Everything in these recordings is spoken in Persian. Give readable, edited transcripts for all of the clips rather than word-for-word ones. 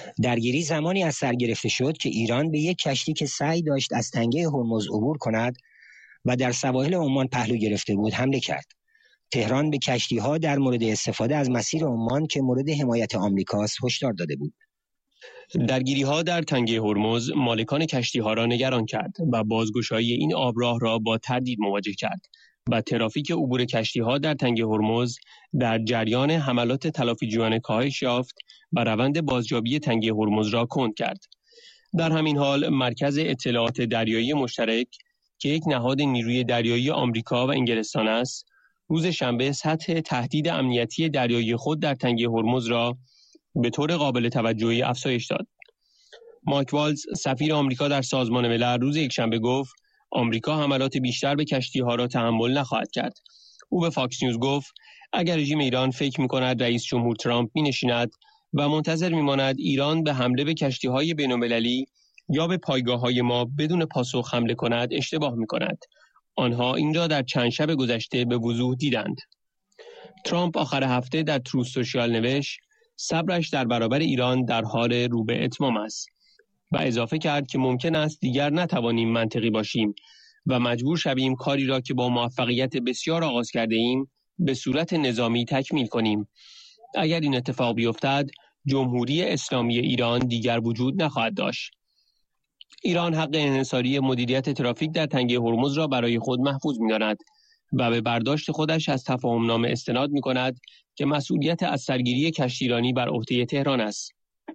درگیری زمانی از سر گرفته شد که ایران به یک کشتی که سعی داشت از تنگه هرمز عبور کند و در سواحل عمان پهلو گرفته بود حمله کرد. تهران به کشتی‌ها در مورد استفاده از مسیر عمان که مورد حمایت آمریکاست هشدار داده بود. درگیری‌ها در تنگه هرمز مالکان کشتی‌ها را نگران کرد و بازگشایی این آبراه را با تردید مواجه کرد و ترافیک عبور کشتی‌ها در تنگه هرمز در جریان حملات تلافیجویانه کاهش یافت و روند بازیابی تنگه هرمز را کند کرد. در همین حال مرکز اطلاعات دریایی مشترک که یک نهاد نیروی دریایی آمریکا و انگلستان است، روز شنبه سطح تهدید امنیتی دریایی خود در تنگه هرمز را به طور قابل توجهی افزایش داد. مایک والز، سفیر آمریکا در سازمان ملل، روز یکشنبه گفت آمریکا حملات بیشتر به کشتی‌ها را تحمل نخواهد کرد. او به فاکس نیوز گفت اگر رژیم ایران فکر می‌کند رئیس جمهور ترامپ می‌نشیند و منتظر می‌ماند ایران به حمله به کشتی‌های بین‌المللی یا به پایگاه‌های ما بدون پاسخ حمله کند اشتباه می‌کند. آنها این را در چند شب گذشته به وضوح دیدند. ترامپ آخر هفته در تروث سوشیال نوشت صبرش در برابر ایران در حال رو به اتمام است و اضافه کرد که ممکن است دیگر نتوانیم منطقی باشیم و مجبور شویم کاری را که با موفقیت بسیار آغاز کرده ایم به صورت نظامی تکمیل کنیم. اگر این اتفاق بیفتد، جمهوری اسلامی ایران دیگر وجود نخواهد داشت. ایران حق انحصاری مدیریت ترافیک در تنگه هرمز را برای خود محفوظ می‌داند و به برداشت خودش از تفاهم‌نامه استناد می‌کند که مسئولیت از سرگیری کشتی ایرانی بر عهده تهران است.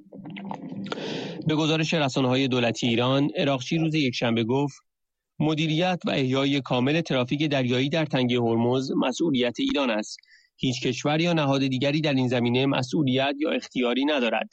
به گزارش رسانه‌های دولتی ایران، عراقچی روز یکشنبه گفت مدیریت و احیای کامل ترافیک دریایی در تنگه هرمز مسئولیت ایران است. هیچ کشور یا نهاد دیگری در این زمینه مسئولیت یا اختیاری ندارد.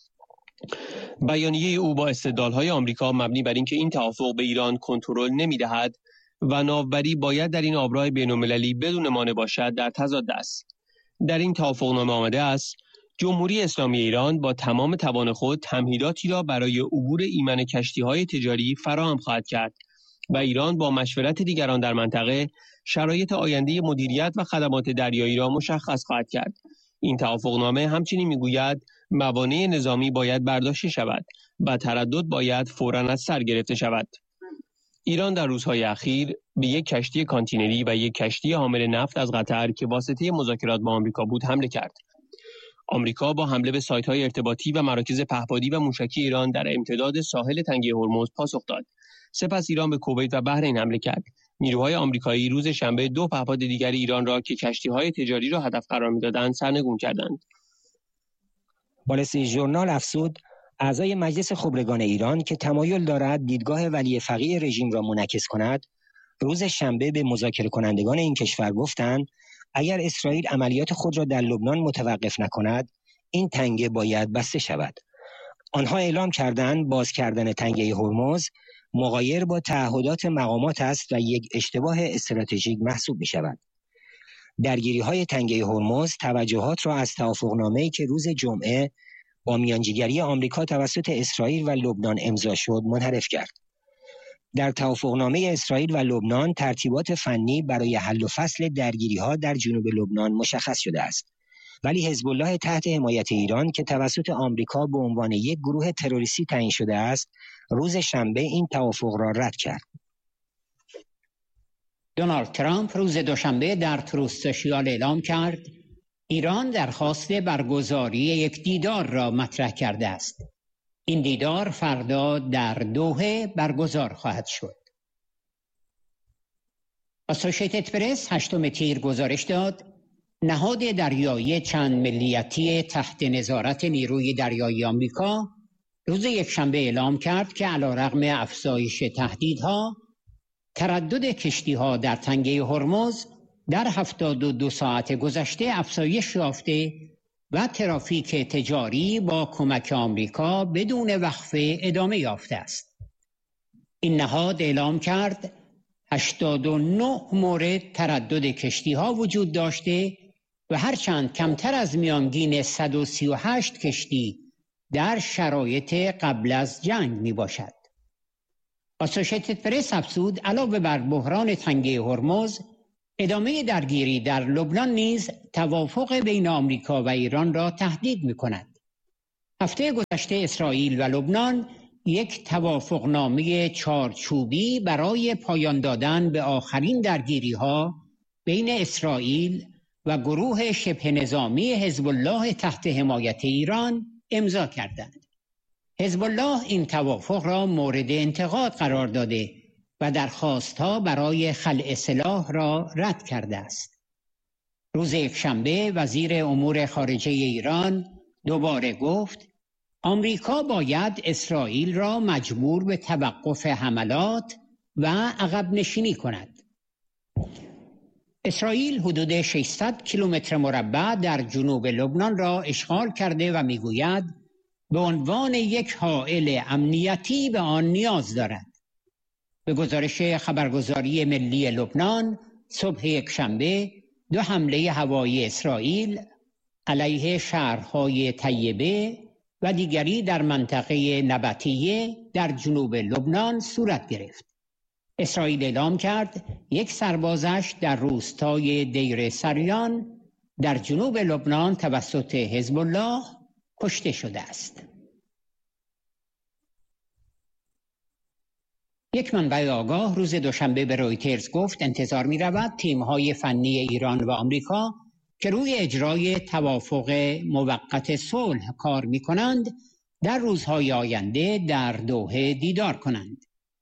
بیانیه او با استدلال‌های آمریکا مبنی بر اینکه این توافق به ایران کنترل نمی‌دهد و ناوبری باید در این آبراه بین‌المللی بدون مانع باشد در تضاد است. در این توافقنامه آمده است جمهوری اسلامی ایران با تمام توان خود تمهیداتی را برای عبور ایمن کشتی‌های تجاری فراهم خواهد کرد و ایران با مشورت دیگران در منطقه شرایط آینده مدیریت و خدمات دریایی را مشخص خواهد کرد. این توافقنامه همچنین می‌گوید موانع نظامی باید برداشته شود و تردد باید فوراً از سر گرفته شود. ایران در روزهای اخیر به یک کشتی کانتینری و یک کشتی حامل نفت از قطر که واسطه مذاکرات با آمریکا بود حمله کرد. آمریکا با حمله به سایت‌های ارتباطی و مراکز پهپادی و موشکی ایران در امتداد ساحل تنگه هرمز پاسخ داد. سپس ایران به کویت و بحرین حمله کرد. نیروهای آمریکایی روز شنبه 2 پهپاد دیگر ایران را که کشتی‌های تجاری را هدف قرار می‌دادند سرنگون کردند. وال استریت ژورنال افزود اعضای مجلس خبرگان ایران که تمایل دارد دیدگاه ولی فقیه رژیم را منعکس کند، روز شنبه به مذاکره کنندگان این کشور گفتند اگر اسرائیل عملیات خود را در لبنان متوقف نکند، این تنگه باید بسته شود. آنها اعلام کردند باز کردن تنگه هرمز مغایر با تعهدات مقامات است و یک اشتباه استراتژیک محسوب می شود. درگیری‌های تنگه هرمز توجهات را از توافقنامه‌ای که روز جمعه با میانجیگری آمریکا توسط اسرائیل و لبنان امضا شد منحرف کرد. در توافقنامه اسرائیل و لبنان ترتیبات فنی برای حل و فصل درگیری‌ها در جنوب لبنان مشخص شده است. ولی حزب الله تحت حمایت ایران که توسط آمریکا به عنوان یک گروه تروریستی تعیین شده است، روز شنبه این توافق را رد کرد. دونالد ترامپ روز دوشنبه در تروث سوشیال اعلام کرد ایران درخواست برگزاری یک دیدار را مطرح کرده است. این دیدار فردا در دوحه برگزار خواهد شد. اسوشیتد پرس 8 تیر گزارش داد نهاد دریایی چند ملیتی تحت نظارت نیروی دریایی آمریکا روز یکشنبه اعلام کرد که علیرغم افزایش تهدیدها، تردد کشتی‌ها در تنگه هرمز در 72 ساعت گذشته افزایش یافته و ترافیک تجاری با کمک آمریکا بدون وقفه ادامه یافته است. این نهاد اعلام کرد 89 مورد تردد کشتی‌ها وجود داشته و هرچند کمتر از میانگین 138 کشتی در شرایط قبل از جنگ می باشد. اسوشیتد پرس افزود علاوه بر بحران تنگه هرمز، ادامه درگیری در لبنان نیز توافق بین آمریکا و ایران را تهدید می کند. هفته گذشته اسرائیل و لبنان یک توافقنامه چارچوبی برای پایان دادن به آخرین درگیری‌ها بین اسرائیل و گروه شبه نظامی حزب الله تحت حمایت ایران امضا کردند. حزب الله این توافق را مورد انتقاد قرار داده و درخواست‌ها برای خلع سلاح را رد کرده است. روز یکشنبه وزیر امور خارجه ایران دوباره گفت آمریکا باید اسرائیل را مجبور به توقف حملات و عقب نشینی کند. اسرائیل حدود 600 کیلومتر مربع در جنوب لبنان را اشغال کرده و میگوید به عنوان یک حائل امنیتی به آن نیاز دارد. به گزارش خبرگزاری ملی لبنان صبح یکشنبه 2 حمله هوایی اسرائیل علیه شهرهای طیبه و دیگری در منطقه نبطیه در جنوب لبنان صورت گرفت. اسرائیل اعلام کرد یک سربازش در روستای دیر سریان در جنوب لبنان توسط حزب الله کشته شده است. یک منبع آگاه روز دوشنبه به رویترز گفت انتظار می رود تیم‌های فنی ایران و آمریکا که روی اجرای توافق موقت صلح کار می کنند در روزهای آینده در دوحه دیدار کنند.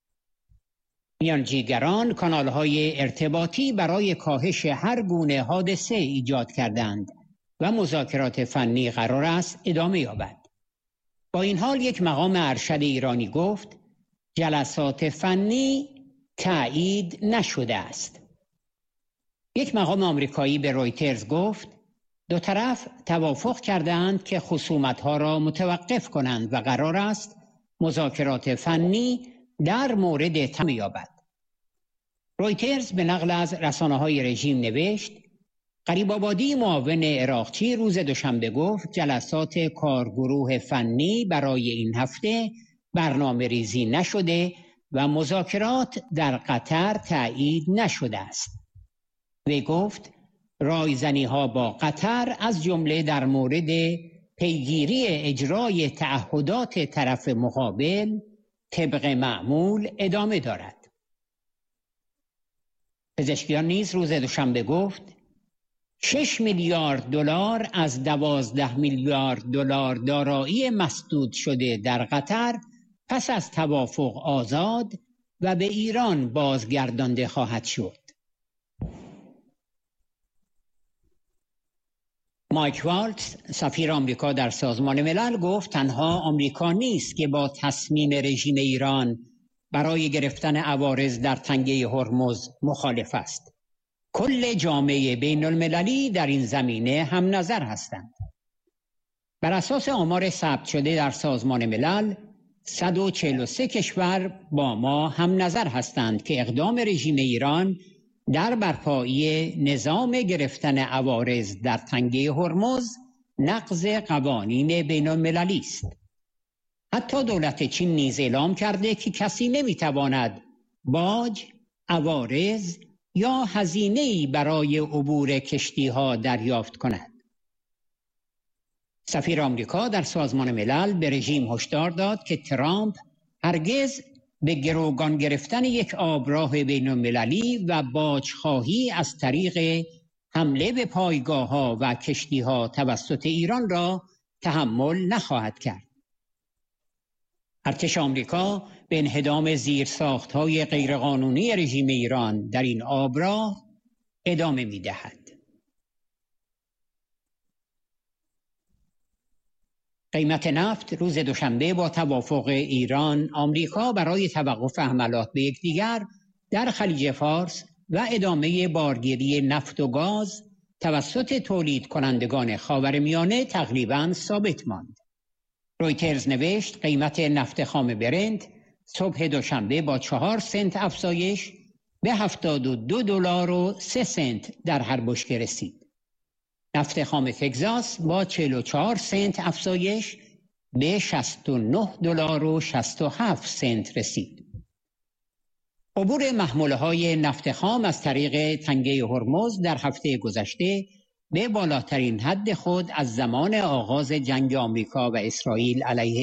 میانجیگران کانال‌های ارتباطی برای کاهش هر گونه حادثه ایجاد کردند و مذاکرات فنی قرار است ادامه یابد. با این حال یک مقام ارشد ایرانی گفت جلسات فنی تایید نشده است. یک مقام آمریکایی به رویترز گفت دو طرف توافق کردند که خصومت‌ها را متوقف کنند و قرار است مذاکرات فنی در مورد تمام یابد. رویترز به نقل از رسانه‌های رژیم نوشت قریب‌آبادی معاون عراقچی روز دوشنبه گفت جلسات کارگروه فنی برای این هفته برنامه ریزی نشده و مذاکرات در قطر تایید نشده است. وی گفت رایزنی‌ها با قطر از جمله در مورد پیگیری اجرای تعهدات طرف مقابل طبق معمول ادامه دارد. پزشکیان نیز روز دوشنبه گفت 6 میلیارد دلار از 12 میلیارد دلار دارایی مسدود شده در قطر پس از توافق آزاد و به ایران بازگردانده خواهد شد. مایک والتز سفیر آمریکا در سازمان ملل گفت تنها آمریکا نیست که با تصمیم رژیم ایران برای گرفتن عوارض در تنگه هرمز مخالف است. کل جامعه بین المللی در این زمینه هم نظر هستند. بر اساس آمار ثبت شده در سازمان ملل 143 کشور با ما هم نظر هستند که اقدام رژیم ایران در برپایی نظام گرفتن عوارض در تنگه هرمز نقض قوانین بین المللی است. حتی دولت چین نیز اعلام کرده که کسی نمیتواند باج، عوارض یا هزینه‌ای برای عبور کشتی‌ها دریافت کند. سفیر آمریکا در سازمان ملل به رژیم هشدار داد که ترامپ هرگز به گروگان گرفتن یک آبراه بین المللی و باجخواهی از طریق حمله به پایگاه‌ها و کشتی‌ها توسط ایران را تحمل نخواهد کرد. ارتش آمریکا به انهدام زیرساخت‌های غیرقانونی رژیم ایران در این آبراه ادامه می‌دهد. قیمت نفت روز دوشنبه با توافق ایران آمریکا برای توقف حملات به یکدیگر در خلیج فارس و ادامه بارگیری نفت و گاز توسط تولید کنندگان خاورمیانه تقریباً ثابت ماند. رویترز نوشت قیمت نفت خام برنت صبح دوشنبه با 4 سنت افزایش به 72 دلار و 3 سنت در هر بشکه رسید. نفت خام تگزاس با 44 سنت افزایش به 69 دلار و 67 سنت رسید. عبور محموله‌های نفت خام از طریق تنگه هرمز در هفته گذشته به بالاترین حد خود از زمان آغاز جنگ آمریکا و اسرائیل علیه